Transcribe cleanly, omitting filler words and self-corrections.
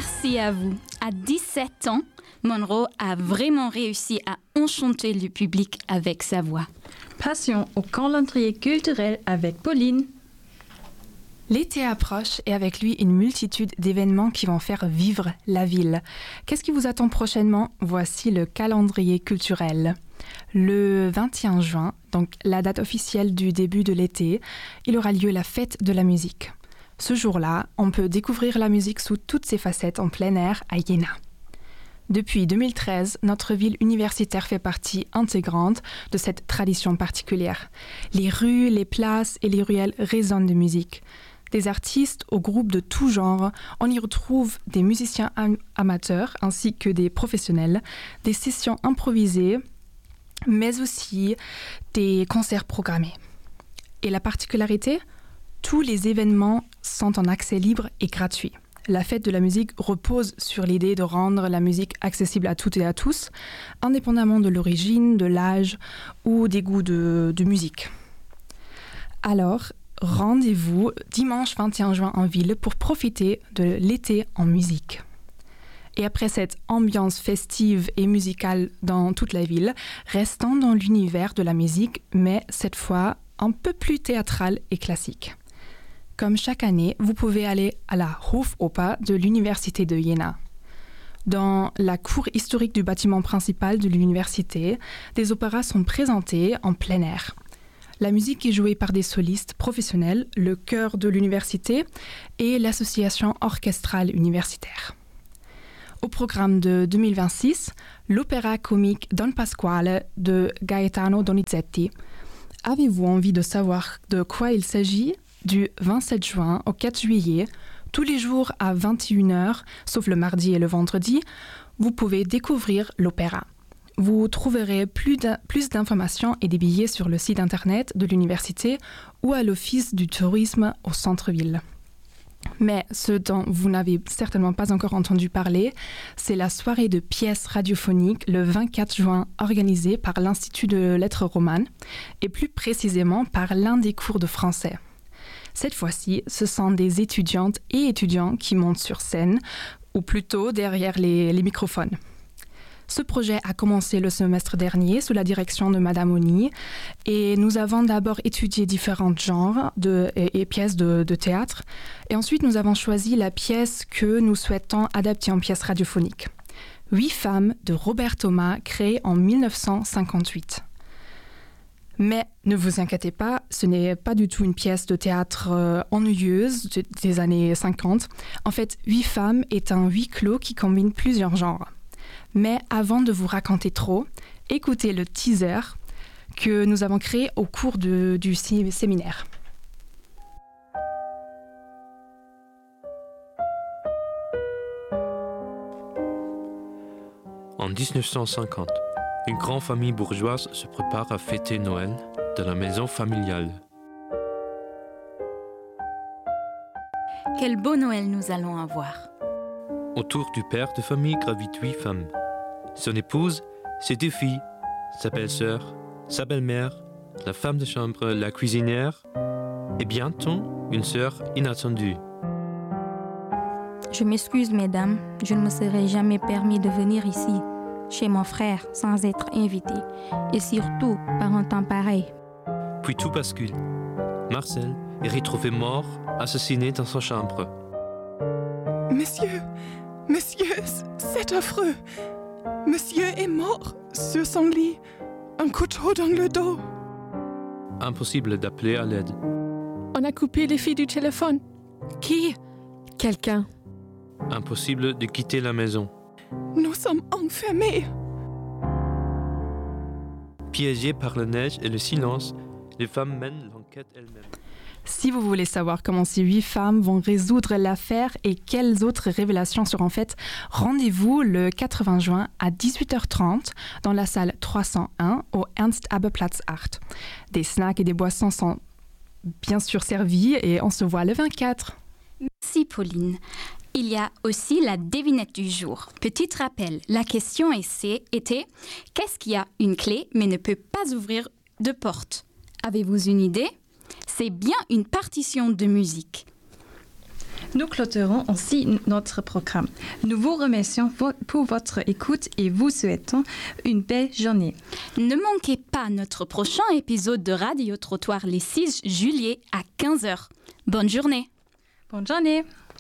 Merci à vous. À 17 ans, Monroe a vraiment réussi à enchanter le public avec sa voix. Passons au calendrier culturel avec Pauline. L'été approche et avec lui une multitude d'événements qui vont faire vivre la ville. Qu'est-ce qui vous attend prochainement? Voici le calendrier culturel. Le 21 juin, donc la date officielle du début de l'été, il aura lieu la fête de la musique. Ce jour-là, on peut découvrir la musique sous toutes ses facettes en plein air à Iéna. Depuis 2013, notre ville universitaire fait partie intégrante de cette tradition particulière. Les rues, les places et les ruelles résonnent de musique. Des artistes aux groupes de tout genre, on y retrouve des musiciens amateurs ainsi que des professionnels, des sessions improvisées, mais aussi des concerts programmés. Et la particularité, tous les événements sont en accès libre et gratuit. La fête de la musique repose sur l'idée de rendre la musique accessible à toutes et à tous, indépendamment de l'origine, de l'âge ou des goûts de musique. Alors, rendez-vous dimanche 21 juin en ville pour profiter de l'été en musique. Et après cette ambiance festive et musicale dans toute la ville, restons dans l'univers de la musique, mais cette fois un peu plus théâtral et classique. Comme chaque année, vous pouvez aller à la Hofoper de l'Université de Jena. Dans la cour historique du bâtiment principal de l'université, des opéras sont présentés en plein air. La musique est jouée par des solistes professionnels, le chœur de l'université et l'association orchestrale universitaire. Au programme de 2026, l'opéra comique Don Pasquale de Gaetano Donizetti. Avez-vous envie de savoir de quoi il s'agit? Du 27 juin au 4 juillet, tous les jours à 21h, sauf le mardi et le vendredi, vous pouvez découvrir l'opéra. Vous trouverez plus d'informations et des billets sur le site internet de l'université ou à l'office du tourisme au centre-ville. Mais ce dont vous n'avez certainement pas encore entendu parler, c'est la soirée de pièces radiophoniques le 24 juin organisée par l'Institut de lettres romanes et plus précisément par l'un des cours de français. Cette fois-ci, ce sont des étudiantes et étudiants qui montent sur scène, ou plutôt derrière les microphones. Ce projet a commencé le semestre dernier sous la direction de Madame Oni et nous avons d'abord étudié différents genres et pièces de théâtre et ensuite nous avons choisi la pièce que nous souhaitons adapter en pièce radiophonique. 8 femmes de Robert Thomas, créée en 1958. Mais ne vous inquiétez pas, ce n'est pas du tout une pièce de théâtre ennuyeuse des années 50. En fait, 8 femmes est un huis clos qui combine plusieurs genres. Mais avant de vous raconter trop, écoutez le teaser que nous avons créé au cours du séminaire. En 1950, une grande famille bourgeoise se prépare à fêter Noël dans la maison familiale. Quel beau Noël nous allons avoir. Autour du père de famille gravitent 8 femmes. Son épouse, ses 2 filles, sa belle-sœur, sa belle-mère, la femme de chambre, la cuisinière et bientôt une sœur inattendue. Je m'excuse, mesdames, je ne me serais jamais permis de venir ici, chez mon frère, sans être invité, et surtout par un temps pareil. Puis tout bascule. Marcel est retrouvé mort, assassiné dans sa chambre. Monsieur, c'est affreux. Monsieur est mort sur son lit, un couteau dans le dos. Impossible d'appeler à l'aide. On a coupé les fils du téléphone. Qui? Quelqu'un. Impossible de quitter la maison. Nous sommes enfermés. Piégées par la neige et le silence, les femmes mènent l'enquête elles-mêmes. Si vous voulez savoir comment ces 8 femmes vont résoudre l'affaire et quelles autres révélations seront faites, rendez-vous le 80 juin à 18h30 dans la salle 301 au Ernst-Abbe-Platz 8. Des snacks et des boissons sont bien sûr servis et on se voit le 24. Merci Pauline. Il y a aussi la devinette du jour. Petit rappel, la question était « Qu'est-ce qui a une clé mais ne peut pas ouvrir de porte ?» Avez-vous une idée? C'est bien une partition de musique. Nous clôturons ainsi notre programme. Nous vous remercions pour votre écoute et vous souhaitons une belle journée. Ne manquez pas notre prochain épisode de Radio Trottoir le 6 juillet à 15h. Bonne journée. Bonne journée.